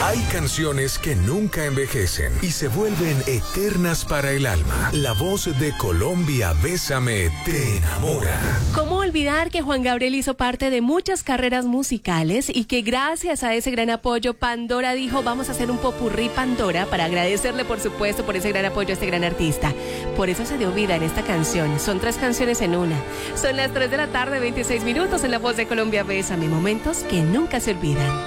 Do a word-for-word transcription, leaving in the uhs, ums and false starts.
Hay canciones que nunca envejecen y se vuelven eternas para el alma. La voz de Colombia, Bésame, te enamora. ¿Cómo olvidar que Juan Gabriel hizo parte de muchas carreras musicales y que gracias a ese gran apoyo Pandora dijo vamos a hacer un popurrí Pandora para agradecerle por supuesto por ese gran apoyo a este gran artista? Por eso se dio vida en esta canción. Son tres canciones en una. Son las tres de la tarde, veintiséis minutos en La Voz de Colombia, Bésame. Momentos que nunca se olvidan.